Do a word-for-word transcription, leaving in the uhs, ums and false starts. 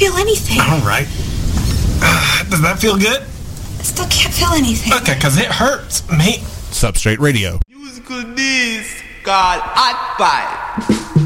feel anything. All right. Uh, does that feel good? I still can't feel anything. Okay, because it hurts me. Substrate Radio. Musical needs called Hot Pie.